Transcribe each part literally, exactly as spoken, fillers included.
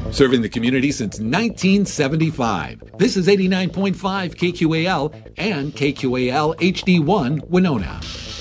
Serving the community since nineteen seventy-five. This is eighty-nine point five K Q A L and K Q A L H D one Winona.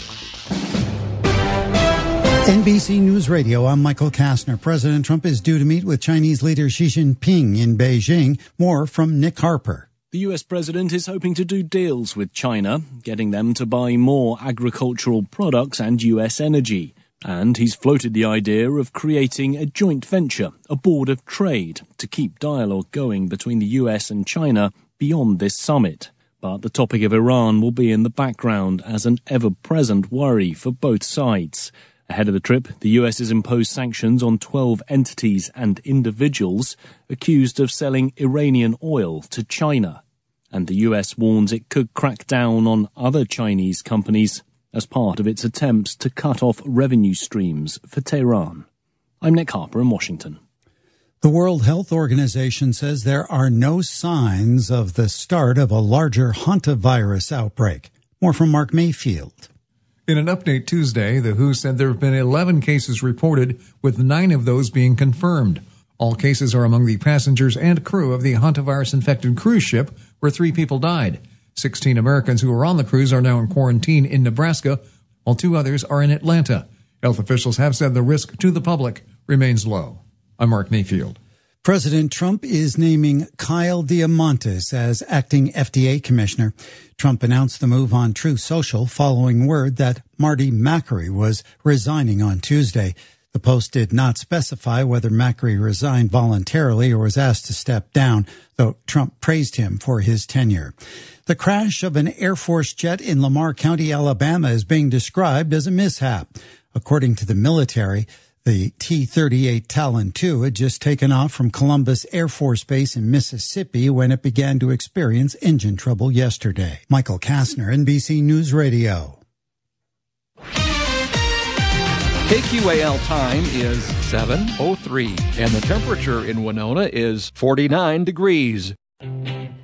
N B C News Radio, I'm Michael Kastner. President Trump is due to meet with Chinese leader Xi Jinping in Beijing. More from Nick Harper. The U S president is hoping to do deals with China, getting them to buy more agricultural products and U S energy. And he's floated the idea of creating a joint venture, a board of trade, to keep dialogue going between the U S and China beyond this summit. But the topic of Iran will be in the background as an ever-present worry for both sides. Ahead of the trip, the U S has imposed sanctions on twelve entities and individuals accused of selling Iranian oil to China. And the U S warns it could crack down on other Chinese companies as part of its attempts to cut off revenue streams for Tehran. I'm Nick Harper in Washington. The World Health Organization says there are no signs of the start of a larger hantavirus outbreak. More from Mark Mayfield. In an update Tuesday, the W H O said there have been eleven cases reported, with nine of those being confirmed. All cases are among the passengers and crew of the hantavirus-infected cruise ship, where three people died. Sixteen Americans who were on the cruise are now in quarantine in Nebraska, while two others are in Atlanta. Health officials have said the risk to the public remains low. I'm Mark Mayfield. President Trump is naming Kyle Diamantis as acting F D A commissioner. Trump announced the move on Truth Social following word that Marty Makary was resigning on Tuesday. The Post did not specify whether Makary resigned voluntarily or was asked to step down, though Trump praised him for his tenure. The crash of an Air Force jet in Lamar County, Alabama, is being described as a mishap. According to the military, the T thirty-eight Talon two had just taken off from Columbus Air Force Base in Mississippi when it began to experience engine trouble yesterday. Michael Kastner, N B C News Radio. K Q A L time is seven oh three, and the temperature in Winona is forty-nine degrees.